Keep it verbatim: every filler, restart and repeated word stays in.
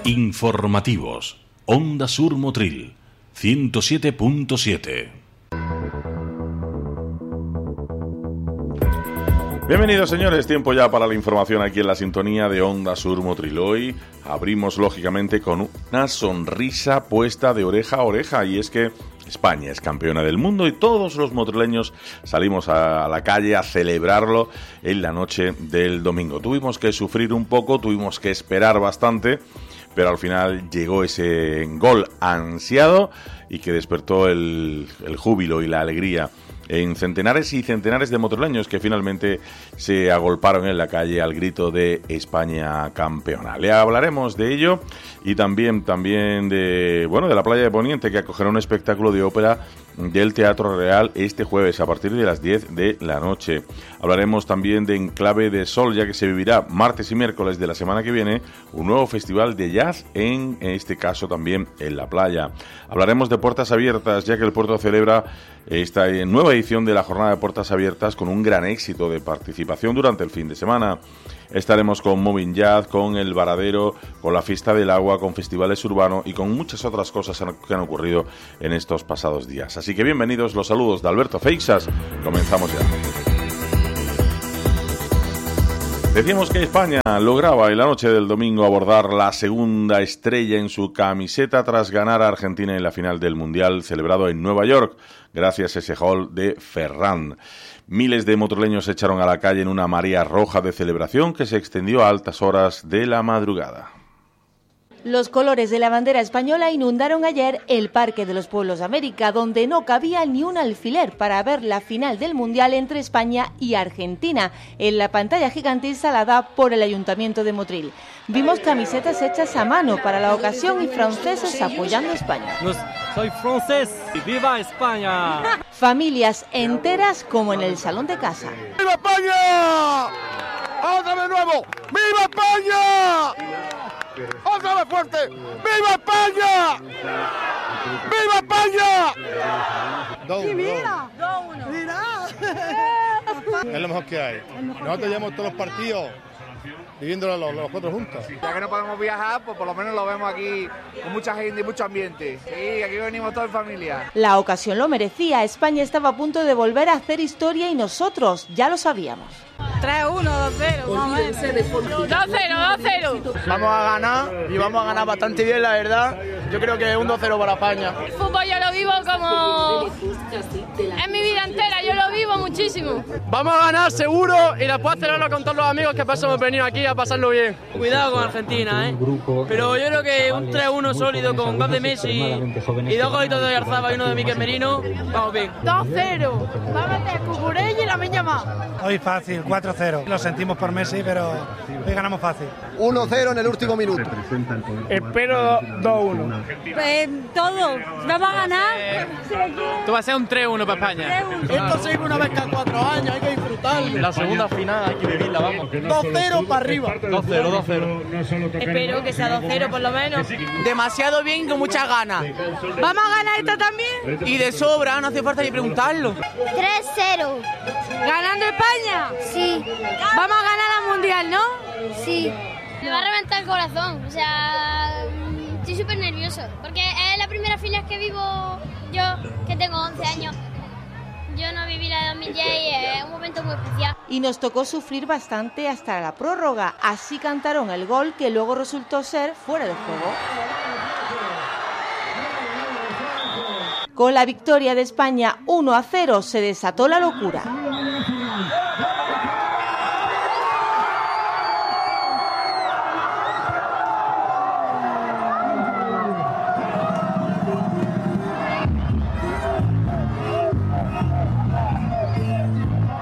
Informativos. Onda Sur Motril, ciento siete punto siete. Bienvenidos, señores, tiempo ya para la información aquí en la sintonía de Onda Sur Motril. Hoy abrimos lógicamente con una sonrisa puesta de oreja a oreja, y es que España es campeona del mundo y todos los motrileños salimos a la calle a celebrarlo en la noche del domingo. Tuvimos que sufrir un poco, tuvimos que esperar bastante, pero al final llegó ese gol ansiado y que despertó el, el júbilo y la alegría en centenares y centenares de motrileños que finalmente se agolparon en la calle al grito de España campeona. Le hablaremos de ello y también, también de, bueno, de la playa de Poniente, que acogerá un espectáculo de ópera del Teatro Real este jueves a partir de las diez de la noche. Hablaremos también de Enclave de Sol, ya que se vivirá martes y miércoles de la semana que viene un nuevo festival de jazz, en este caso también en la playa. Hablaremos de Puertas Abiertas, ya que el puerto celebra esta nueva edición de la jornada de Puertas Abiertas con un gran éxito de participación durante el fin de semana. Estaremos con Moving Jazz, con El Varadero, con la Fiesta del Agua, con festivales urbanos y con muchas otras cosas que han ocurrido en estos pasados días. Así que bienvenidos, los saludos de Alberto Feixas. Comenzamos ya. Decíamos que España lograba en la noche del domingo abordar la segunda estrella en su camiseta tras ganar a Argentina en la final del Mundial celebrado en Nueva York, gracias a ese gol de Ferran. Miles de motrileños se echaron a la calle en una marea roja de celebración que se extendió a altas horas de la madrugada. Los colores de la bandera española inundaron ayer el Parque de los Pueblos de América, donde no cabía ni un alfiler para ver la final del Mundial entre España y Argentina, en la pantalla gigante instalada por el Ayuntamiento de Motril. Vimos camisetas hechas a mano para la ocasión y franceses apoyando a España. Soy francés y ¡viva España! Familias enteras como en el salón de casa. ¡Viva España! ¡Otra vez nuevo! ¡Viva España! ¡Otra vez fuerte! ¡Viva España! ¡Viva España! Dos uno. Mira, dos uno. Es lo mejor que hay. Nosotros llevamos todos los partidos viviéndolo los, los cuatro juntos. Ya que no podemos viajar, pues por lo menos lo vemos aquí con mucha gente y mucho ambiente. Sí, aquí venimos todos en familia. La ocasión lo merecía. España estaba a punto de volver a hacer historia y nosotros ya lo sabíamos. tres uno, dos cero. dos cero, dos cero. Vamos a ganar y vamos a ganar bastante bien, la verdad. Yo creo que un dos cero para España. El fútbol yo lo vivo como en mi vida entera, yo lo vivo muchísimo. Vamos a ganar seguro y después celebrarlo con todos los amigos que pasamos venido aquí a pasarlo bien. Cuidado con Argentina, ¿eh? Pero yo creo que un tres uno sólido con gol de Messi y dos golitos de Oyarzabal y uno de Mikel Merino, vamos bien. dos cero. Va a meter Cucurella y la Miña más. Hoy fácil, cuatro cero. Lo sentimos por Messi, pero hoy ganamos fácil. uno cero en el último minuto. Espero dos uno. Pues todo, vamos a ganar. Esto va a ser un tres uno para España. Esto se vive una vez cada cuatro años, hay que disfrutarlo. La segunda final hay que vivirla, vamos. dos cero para arriba. dos cero, dos cero. Espero que sea dos cero por lo menos. Demasiado bien, con muchas ganas. ¿Vamos a ganar esta también? Y de sobra, no hace falta ni preguntarlo. tres cero. ¿Ganando España? Sí. Vamos a ganar la Mundial, ¿no? Sí. Me va a reventar el corazón, o sea, estoy súper nervioso, porque es la primera final que vivo yo, que tengo once años. Yo no viví la de dos mil diez y es un momento muy especial. Y nos tocó sufrir bastante hasta la prórroga, así cantaron el gol que luego resultó ser fuera de juego. Con la victoria de España uno a cero se desató la locura.